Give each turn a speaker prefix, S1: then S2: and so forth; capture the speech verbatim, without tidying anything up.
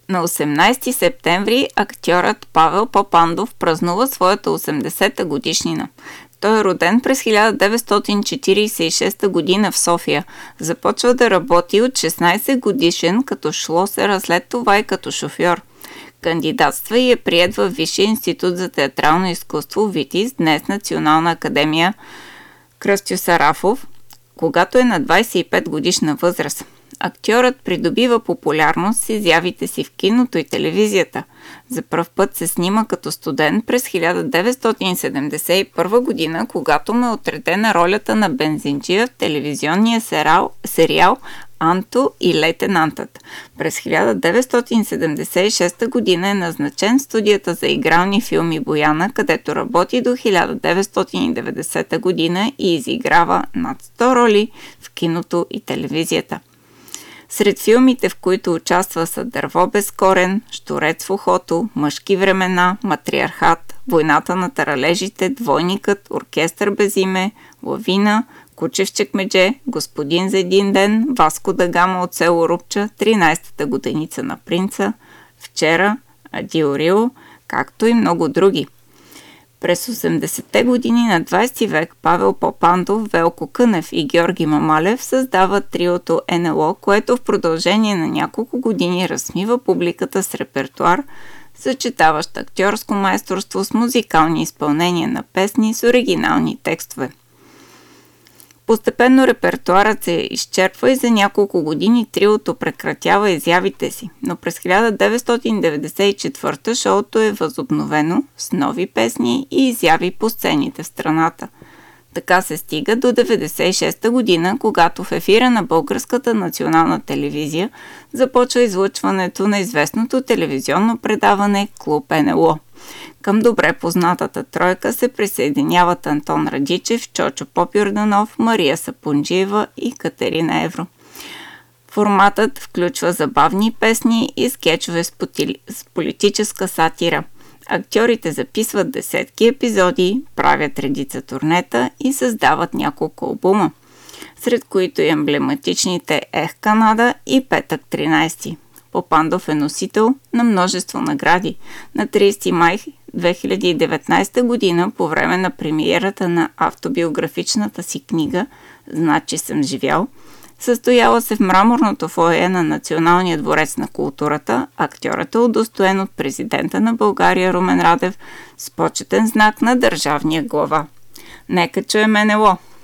S1: На осемнадесети септември актьорът Павел Попандов празнува своята осемдесета годишнина. Той е роден през хиляда деветстотин четиридесет и шеста година в София. Започва да работи от шестнадесет годишен като шлосер, а след това и като шофьор. Кандидатства и е приет във Висшия институт за театрално изкуство ВИТИЗ, днес Национална академия Кръстю Сарафов, когато е на двадесет и пет годишна възраст. Актьорът придобива популярност с изявите си в киното и телевизията. За пръв път се снима като студент през хиляда деветстотин седемдесет и първа година, когато му е отредена ролята на бензинджия в телевизионния сериал, сериал Анто и лейтенантът. През хиляда деветстотин седемдесет и шеста година е назначен в студията за игрални филми Бояна, където работи до хиляда деветстотин и деветдесета година и изиграва над сто роли в киното и телевизията. Сред филмите, в които участва, са Дърво без корен, Щурец в ухото, Мъжки времена, Матриархат, Войната на таралежите, Двойникът, Оркестър без име, Лавина, Куче в чекмедже, Господин за един ден, Васко да Гама от село Рупча, тринадесетата годеница на принца, Вчера, Адио Рио, както и много други. През осемдесетте години на двадесети век Павел Попандов, Велко Кънев и Георги Мамалев създават триото Ен Ел О, което в продължение на няколко години разсмива публиката с репертуар, съчетаващ актьорско майсторство с музикални изпълнения на песни с оригинални текстове. Постепенно репертуарът се изчерпва и за няколко години триото прекратява изявите си, но през хиляда деветстотин деветдесет и четвърта шоуто е възобновено с нови песни и изяви по сцените в страната. Така се стига до деветдесет и шеста година, когато в ефира на Българската национална телевизия започва излъчването на известното телевизионно предаване Клуб Ен Ел О. Към добре познатата тройка се присъединяват Антон Радичев, Чочо Попюрданов, Мария Сапунджиева и Катерина Евро. Форматът включва забавни песни и скечове с, потили... с политическа сатира. Актьорите записват десетки епизоди, правят редица турнета и създават няколко албума, сред които и емблематичните Ех Канада и Петък тринадесети. Попандов е носител на множество награди. На тридесети май две хиляди и деветнадесета година, по време на премиерата на автобиографичната си книга "Значи съм живял", състояла се в мраморното фоайе на Националния дворец на културата, актьорът е удостоен от президента на България Румен Радев с почетен знак на държавния глава. Нека чуем Ен Ел О.